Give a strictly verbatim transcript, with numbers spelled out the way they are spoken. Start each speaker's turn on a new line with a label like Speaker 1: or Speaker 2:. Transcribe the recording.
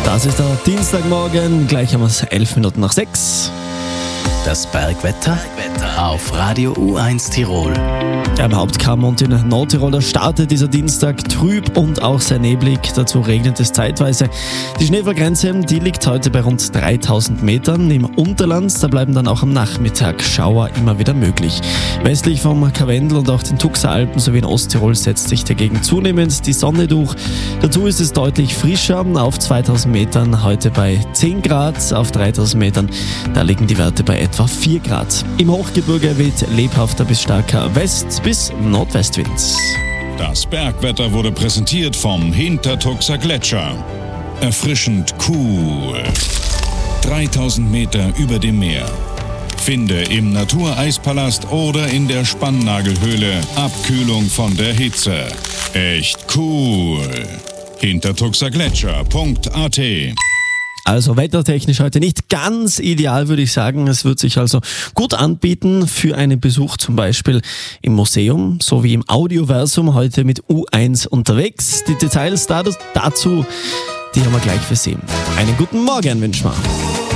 Speaker 1: Das ist der Dienstagmorgen, gleich haben wir es elf Minuten nach sechs.
Speaker 2: Das Bergwetter auf Radio U eins Tirol.
Speaker 1: Ja, im Hauptkamm und in Nordtirol, da startet dieser Dienstag trüb und auch sehr neblig. Dazu regnet es zeitweise. Die Schneefallgrenze, die liegt heute bei rund dreitausend Metern. Im Unterland, da bleiben dann auch am Nachmittag Schauer immer wieder möglich. Westlich vom Karwendel und auch den Tuxer Alpen sowie in Osttirol setzt sich dagegen zunehmend die Sonne durch. Dazu ist es deutlich frischer. Auf zweitausend Metern heute bei zehn Grad, auf dreitausend Metern, da liegen die Werte bei etwa vier Grad. Im Hochgebirge weht lebhafter bis starker West- bis Nordwestwind.
Speaker 3: Das Bergwetter wurde präsentiert vom Hintertuxer Gletscher. Erfrischend cool. dreitausend Meter über dem Meer. Finde im Natureispalast oder in der Spannnagelhöhle Abkühlung von der Hitze. Echt cool. Hintertuxergletscher punkt a t.
Speaker 1: Also wettertechnisch heute nicht ganz ideal, würde ich sagen. Es wird sich also gut anbieten für einen Besuch zum Beispiel im Museum sowie im Audioversum, heute mit U eins unterwegs. Die Details dazu, die haben wir gleich für Sie. Einen guten Morgen wünschen wir.